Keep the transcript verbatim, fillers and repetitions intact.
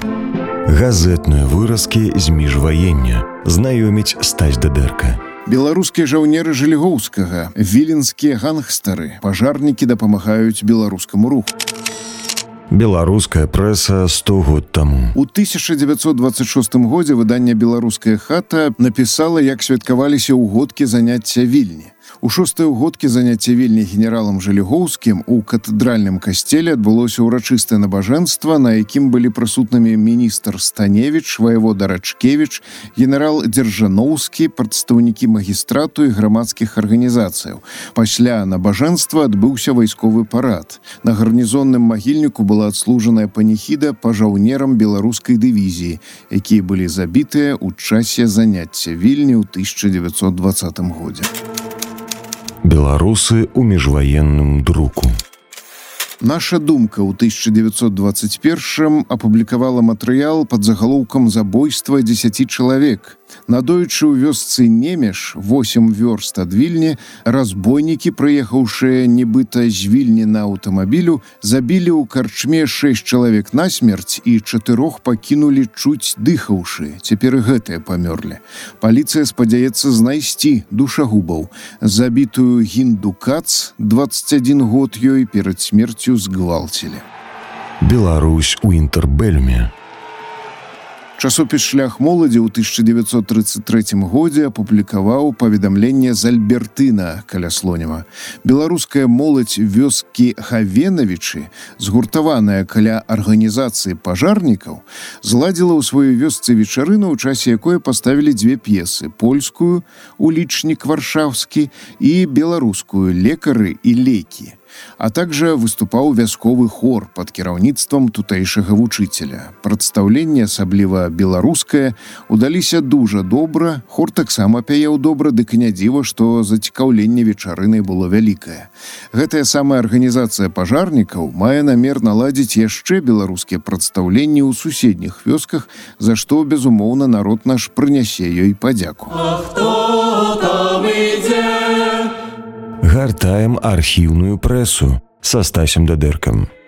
Газетныя выразкі з міжваення. Знаёміць Стась Дадэрка. Беларускія жаўнеры Жылігоўскага, віленскія гангстары, пажарнікі дапамагаюць беларускаму руху. Беларуская прэса сто год таму. У тысяча дзевяцьсот дваццаць шостым годзе выданне «Беларуская хата» напісала, як святкаваліся ўгодкі заняцця Вільні. У шостай угодкі заняцця Вільні генералам Жылігоўскім у катэдральным касцеле адбылося ўрачыстае набажэнства, на якім былі прысутнымі міністр Станевіч, ваявода Рачкевіч, генерал Дзяржаноўскі, прадстаўнікі магістрату і грамадскіх арганізацыяў. Пасля набажэнства адбыўся вайсковы парад. На гарнізонным магільніку была адслужаная паніхіда па жаўнерам беларускай дывізіі, якія былі забітыя ў часе заняцця Вільні ў тысяча дзевяцьсот дваццатым годзе. Беларусы ў міжваенным друку. Наша думка ў тысяча дзевяцьсот дваццаць першым апублікавала матэрыял пад загалоўкам «Забойства дзесяці чалавек». Надоечы ў вёсцы Немеш, восем вёрст ад Вільні, разбойнікі, прыехаўшыя нібыта з Вільні на аўтамабілю, забілі ў карчме шэсць чалавек насмерць і чатырох пакінулі чуць дыхаўшы. Цяпер і гэтыя памёрлі. Паліцыя спадзяецца знайсці душагубаў. Забітую Гінду Кац, дваццаць адзін год ёй, перад смерцю згвалцілі. Беларусь у інтэрбэльме. Часопіс «Шлях моладзі» ў тысяча дзевяцьсот трыццаць трэцім годзе апублікаваў паведамленне з Альбертына каля Слонева. Беларуская моладзь вёскі Хавенавічы, згуртаваная каля арганізацыі пажарнікаў, зладзіла ў сваёй вёсцы вечарыну, у часе якой паставілі дзве п'есы – польскую «Улічнік варшаўскі» і беларускую «Лекары і лекі». А также выступаў вясковы хор пад кіраўніцтвам тутэйшага вучыцеля. Прадстаўленне, асабліва беларускае, удаліся дужа добра, хор таксама пяеў добра, дык не дзіва, што зацікаўленне вечарынай было вялікае. Гэтая самая арганізацыя пажарнікаў мае намер наладзіць яшчэ беларускія прадстаўленні ў суседніх вёсках, за што, безумоўна, народ наш прынясе ёй падзяку. А хто там ідзе? Гартаем архіўную прэсу са Стасем Дадэркам.